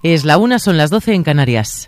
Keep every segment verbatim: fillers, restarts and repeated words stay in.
Es la una, son las doce en Canarias.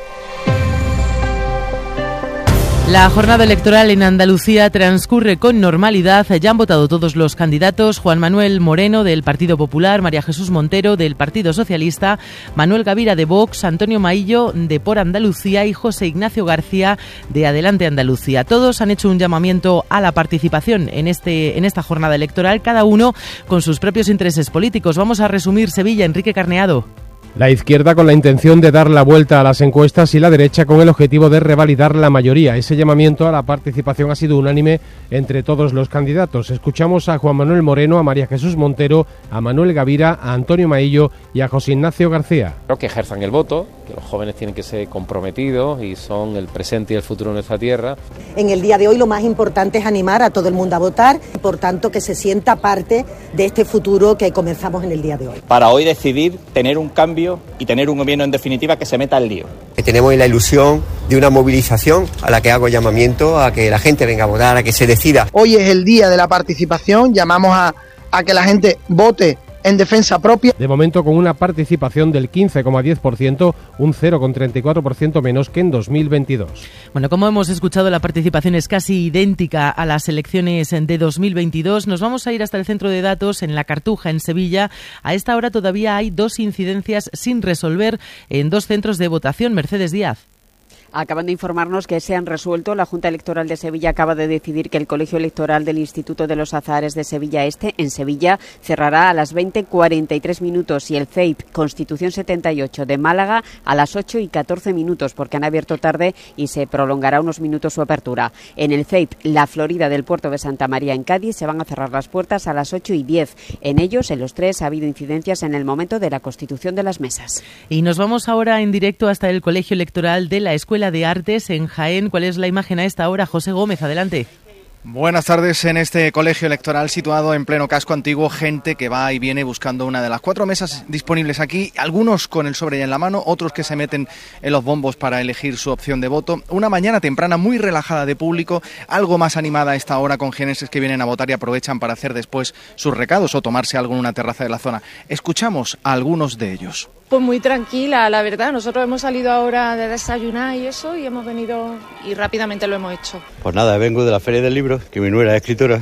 La jornada electoral en Andalucía transcurre con normalidad. Ya han votado todos los candidatos: Juan Manuel Moreno, del Partido Popular; María Jesús Montero, del Partido Socialista; Manuel Gavira, de Vox; Antonio Maillo, de Por Andalucía; y José Ignacio García, de Adelante Andalucía. Todos han hecho un llamamiento a la participación en, este, en esta jornada electoral, cada uno con sus propios intereses políticos. Vamos a resumir Sevilla. Enrique Carneado. La izquierda con la intención de dar la vuelta a las encuestas y la derecha con el objetivo de revalidar la mayoría. Ese llamamiento a la participación ha sido unánime entre todos los candidatos. Escuchamos a Juan Manuel Moreno, a María Jesús Montero, a Manuel Gavira, a Antonio Maillo y a José Ignacio García. Creo que ejerzan el voto, que los jóvenes tienen que ser comprometidos y son el presente y el futuro de nuestra tierra. En el día de hoy lo más importante es animar a todo el mundo a votar y por tanto que se sienta parte de este futuro que comenzamos en el día de hoy. Para hoy decidir tener un cambio y tener un gobierno en definitiva que se meta al lío. Tenemos la ilusión de una movilización a la que hago llamamiento a que la gente venga a votar, a que se decida. Hoy es el día de la participación, llamamos a, a que la gente vote en defensa propia. De momento con una participación del quince coma diez por ciento, un cero coma treinta y cuatro por ciento menos que en dos mil veintidós. Bueno, como hemos escuchado, la participación es casi idéntica a las elecciones de dos mil veintidós. Nos vamos a ir hasta el centro de datos en La Cartuja, en Sevilla. A esta hora todavía hay dos incidencias sin resolver en dos centros de votación. Mercedes Díaz. Acaban de informarnos que se han resuelto. La Junta Electoral de Sevilla acaba de decidir que el Colegio Electoral del Instituto de los Azahares de Sevilla Este, en Sevilla, cerrará a las veinte cuarenta y tres minutos y el C E I P Constitución setenta y ocho de Málaga a las ocho y catorce minutos, porque han abierto tarde y se prolongará unos minutos su apertura. En el C E I P La Florida del Puerto de Santa María, en Cádiz, se van a cerrar las puertas a las ocho y diez. En ellos, en los tres, ha habido incidencias en el momento de la constitución de las mesas. Y nos vamos ahora en directo hasta el Colegio Electoral de la Escuela de Artes en Jaén. ¿Cuál es la imagen a esta hora? José Gómez, adelante. Buenas tardes. En este colegio electoral situado en pleno casco antiguo, gente que va y viene buscando una de las cuatro mesas disponibles aquí, algunos con el sobre ya en la mano, otros que se meten en los bombos para elegir su opción de voto. Una mañana temprana muy relajada de público, algo más animada a esta hora, con jienenses que vienen a votar y aprovechan para hacer después sus recados o tomarse algo en una terraza de la zona. Escuchamos a algunos de ellos. Pues muy tranquila, la verdad. Nosotros hemos salido ahora de desayunar y eso, y hemos venido y rápidamente lo hemos hecho. Pues nada, vengo de la Feria del Libro, que mi nuera es escritora,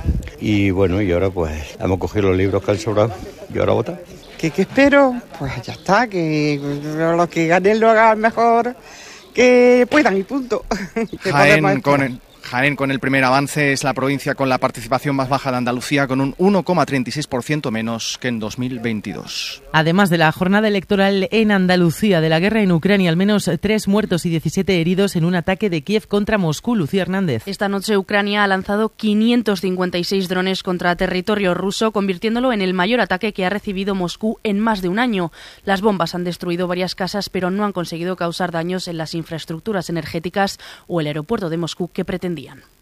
y bueno, y ahora pues hemos cogido los libros que han sobrado y ahora votar. ¿Qué, qué espero? Pues ya está, que los que ganen lo hagan mejor, que puedan y punto. Jaén con el... Jaén, con el primer avance, es la provincia con la participación más baja de Andalucía, con un uno coma treinta y seis por ciento menos que en dos mil veintidós. Además de la jornada electoral en Andalucía, de la guerra en Ucrania, al menos tres muertos y diecisiete heridos en un ataque de Kiev contra Moscú. Lucía Hernández. Esta noche Ucrania ha lanzado quinientos cincuenta y seis drones contra territorio ruso, convirtiéndolo en el mayor ataque que ha recibido Moscú en más de un año. Las bombas han destruido varias casas, pero no han conseguido causar daños en las infraestructuras energéticas o el aeropuerto de Moscú que pretendían.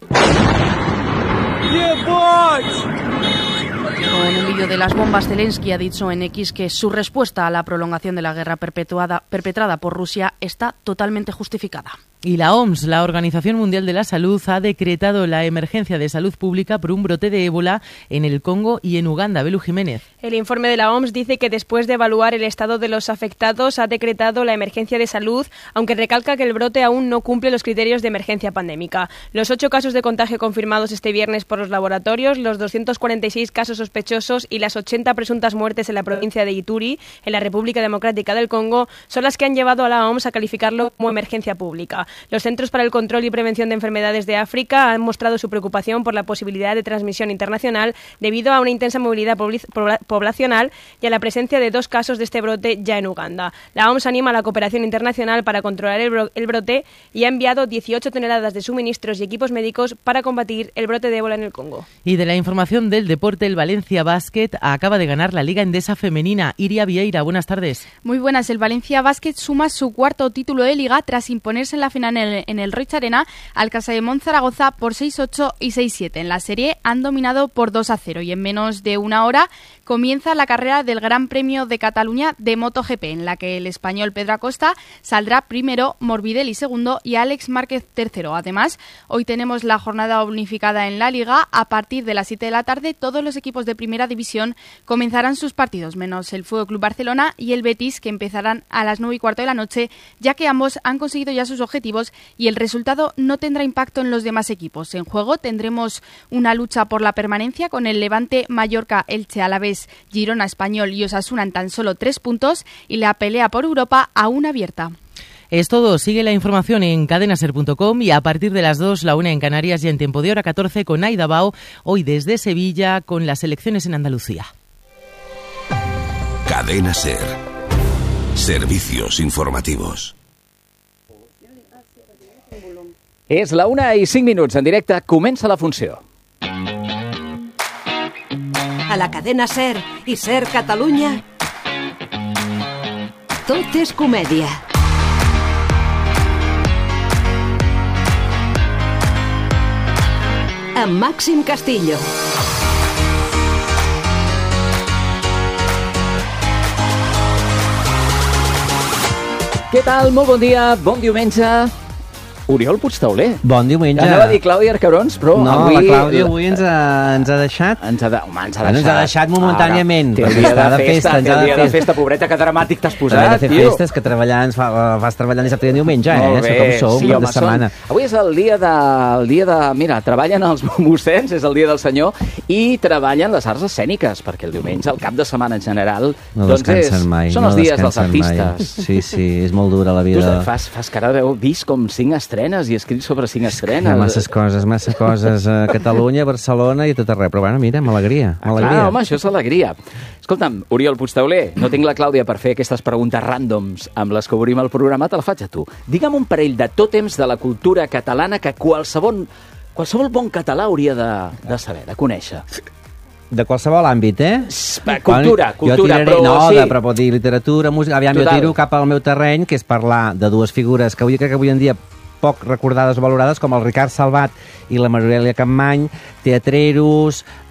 Con un vídeo de las bombas, Zelensky ha dicho en X que su respuesta a la prolongación de la guerra perpetuada, perpetrada por Rusia está totalmente justificada. Y la O M S, la Organización Mundial de la Salud, ha decretado la emergencia de salud pública por un brote de ébola en el Congo y en Uganda. Belu Jiménez. El informe de la O M S dice que después de evaluar el estado de los afectados ha decretado la emergencia de salud, aunque recalca que el brote aún no cumple los criterios de emergencia pandémica. Los ocho casos de contagio confirmados este viernes por los laboratorios, los doscientos cuarenta y seis casos sospechosos y las ochenta presuntas muertes en la provincia de Ituri, en la República Democrática del Congo, son las que han llevado a la O M S a calificarlo como emergencia pública. Los Centros para el Control y Prevención de Enfermedades de África han mostrado su preocupación por la posibilidad de transmisión internacional debido a una intensa movilidad poblacional y a la presencia de dos casos de este brote ya en Uganda. La O M S anima a la cooperación internacional para controlar el, bro- el brote y ha enviado dieciocho toneladas de suministros y equipos médicos para combatir el brote de ébola en el Congo. Y de la información del deporte, el Valencia Basket acaba de ganar la Liga Endesa Femenina. Iria Vieira, buenas tardes. Muy buenas. El Valencia Basket suma su cuarto título de Liga tras imponerse en la final en el, en el Roig Arena al Casademont Zaragoza por seis ocho y seis siete. En la serie han dominado por dos a cero y en menos de una hora comienza la carrera del Gran Premio de Cataluña de MotoGP, en la que el español Pedro Acosta saldrá primero, Morbidelli segundo y Alex Márquez tercero. Además, hoy tenemos la jornada unificada en la Liga. A partir de las siete de la tarde, todos los equipos de Primera División comenzarán sus partidos, menos el F C Barcelona y el Betis, que empezarán a las nueve y cuarto de la noche, ya que ambos han conseguido ya sus objetivos y el resultado no tendrá impacto en los demás equipos. En juego tendremos una lucha por la permanencia con el Levante, Mallorca, Elche, Alavés, Girona, Español y Osasuna en tan solo tres puntos y la pelea por Europa aún abierta. Es todo. Sigue la información en cadenaser punto com y a partir de las dos, la una en Canarias y en tiempo de hora catorce con Aida Bao, hoy desde Sevilla con las elecciones en Andalucía. Cadena Ser. Servicios informativos. És la una i cinc minuts. En directe comença la funció. A la cadena Ser i Ser Catalunya, tot és comèdia. Amb Màxim Castillo. Què tal? Molt bon dia, bon diumenge. Oriol Puigtauler. Bon diumenge. Anava a dir Clàudia Arcarons, però no, avui... la Clàudia avui ens ha, ens ha deixat... Ens ha, de... Home, ens ha deixat. Ens ha deixat momentàniament. Té el dia de festa, té el dia de festa, pobreta, que dramàtic t'has posat, tio. De fer tio. festes, que treballar, ens fa, vas treballant dissabte i diumenge, eh? Molt bé, com som, sí, home, de setmana. Són... Avui és el dia de... El dia de... Mira, treballen els mossens, és el dia del senyor, i treballen les arts escèniques, perquè el diumenge, el cap de setmana en general, no doncs és... mai, són no els dies dels artistes. Mai. Sí, sí, és molt dura la vida. Tu fas, fas cara de... vist com cinc estrenes i escrits sobre cinc estrenes. Masses coses, massa coses a Catalunya, a Barcelona i a tot arreu. Però bueno, mira, m'alegria. Ah, clar, home, això és alegria. Escolta'm, Oriol Puigtauler, no tinc la Clàudia per fer aquestes preguntes ràndoms amb les que obrim el programa, te la faig a tu. Digue'm un parell de tòtems de la cultura catalana que qualsevol, qualsevol bon català hauria de, de saber, de conèixer. De qualsevol àmbit, eh? Cultura, Quan, cultura, tiraré, però no, sí. de, però pot dir literatura, música... Aviam, Total. Jo tiro cap al meu terreny, que és parlar de dues figures que avui, crec que avui en dia poc recordades o valorades, com el Ricard Salvat i la Mariolelia Campmany, teatreros, eh,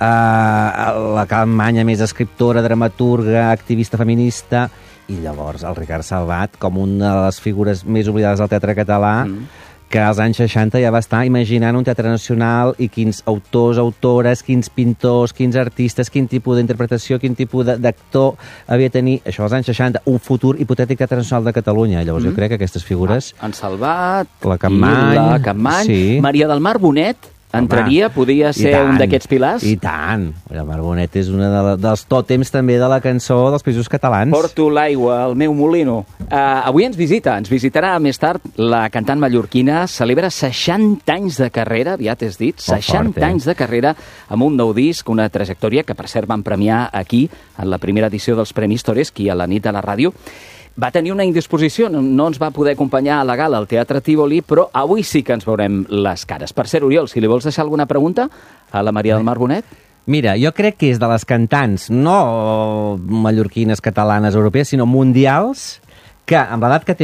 la Campmany, a més, escriptora, dramaturga, activista feminista, i llavors el Ricard Salvat, com una de les figures més oblidades del teatre català, mm. que als anys seixanta ja va estar imaginant un teatre nacional i quins autors, autores, quins pintors, quins artistes, quin tipus d'interpretació, quin tipus d'actor havia de tenir, això als anys seixanta, un futur hipotètic teatre nacional de Catalunya. Llavors mm. jo crec que aquestes figures... Ah, en Salvat, la Campmany, la Campmany, sí. Maria del Mar Bonet, entraria, Home, podia ser tant, un d'aquests pilars? I tant. La Mar Bonet és una de la, dels tòtems també de la cançó dels Països Catalans. Porto l'aigua al meu molino. Uh, avui ens visita, ens visitarà més tard la cantant mallorquina, celebra seixanta anys de carrera, aviat és dit, seixanta fort, eh? anys de carrera amb un nou disc, una trajectòria que per cert van premiar aquí en la primera edició dels Premis Toreski a la nit de la ràdio. Va tenir una indisposició, no ens va poder acompanyar a la gala al Teatre Tívoli, però avui sí que ens veurem les cares. Per cert, Oriol, si li vols deixar alguna pregunta a la Maria del Mar Bonet? Mira, jo crec que és de les cantants, no mallorquines, catalanes, europees, sinó mundials, que amb l'edat que té,